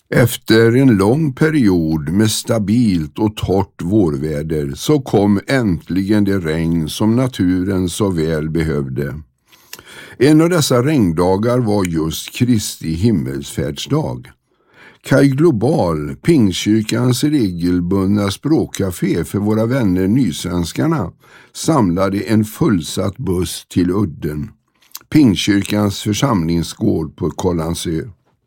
Efter en lång period med stabilt och torrt vårväder så kom äntligen det regn som naturen så väl behövde. En av dessa regndagar var just Kristi himmelsfärdsdag. Kaj Global, Pingstkyrkans regelbundna språkcafé för våra vänner nysvenskarna, samlade en fullsatt buss till udden. Pingstkyrkans församlingsgård på Kållandsö.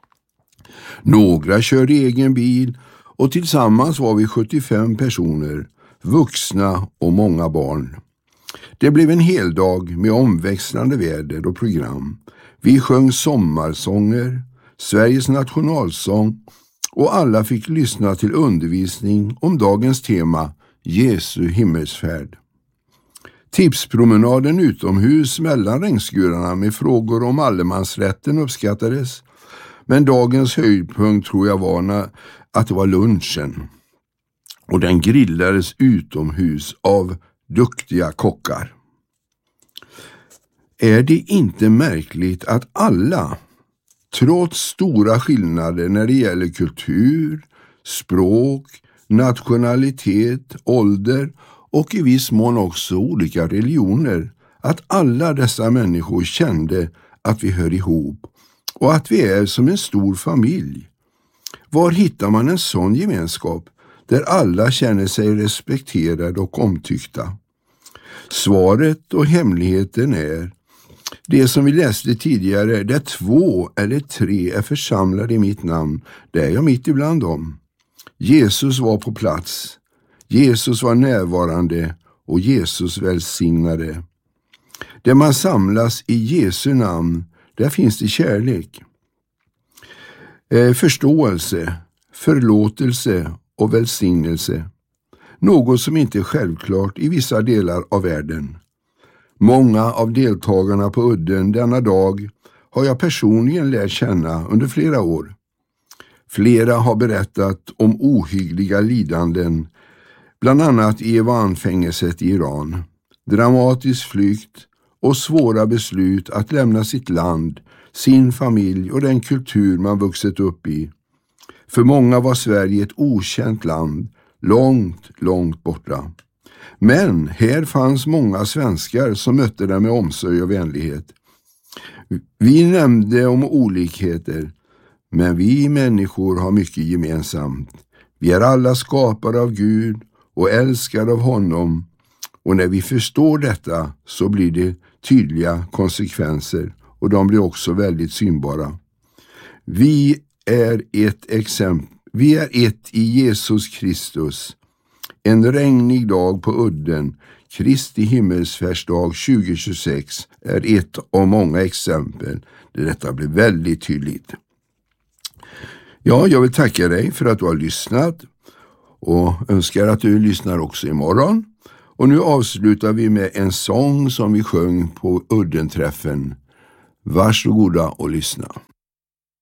Några körde egen bil och tillsammans var vi 75 personer, vuxna och många barn. Det blev en hel dag med omväxlande väder och program. Vi sjöng sommarsånger, Sveriges nationalsång och alla fick lyssna till undervisning om dagens tema Jesu himmelsfärd. Tipspromenaden utomhus mellan regnskurarna med frågor om allemansrätten uppskattades. Men dagens höjdpunkt tror jag var att det var lunchen. Och den grillades utomhus av duktiga kockar. Är det inte märkligt att alla, trots stora skillnader när det gäller kultur, språk, nationalitet, ålder och i viss mån också olika religioner, att alla dessa människor kände att vi hör ihop och att vi är som en stor familj? Var hittar man en sån gemenskap där alla känner sig respekterade och omtyckta? Svaret och hemligheten är det som vi läste tidigare, där 2 eller 3 är församlade i mitt namn, där är jag mitt ibland dem. Jesus var på plats, Jesus var närvarande och Jesus välsignade. Där man samlas i Jesu namn, där finns det kärlek, förståelse, förlåtelse och välsignelse. Något som inte är självklart i vissa delar av världen. Många av deltagarna på udden denna dag har jag personligen lärt känna under flera år. Flera har berättat om ohyggliga lidanden, bland annat i Evan-fängelset i Iran. Dramatisk flykt och svåra beslut att lämna sitt land, sin familj och den kultur man vuxit upp i. För många var Sverige ett okänt land, långt borta. Men här fanns många svenskar som mötte dem med omsorg och vänlighet. Vi nämnde om olikheter, men vi människor har mycket gemensamt. Vi är alla skapade av Gud och älskade av honom. Och när vi förstår detta så blir det tydliga konsekvenser och de blir också väldigt synbara. Vi är ett i Jesus Kristus. En regnig dag på udden, Kristi himmelsfärdsdag 2026, är ett av många exempel där detta blir väldigt tydligt. Ja, jag vill tacka dig för att du har lyssnat och önskar att du lyssnar också imorgon. Och nu avslutar vi med en sång som vi sjöng på uddenträffen. Varsågoda och lyssna.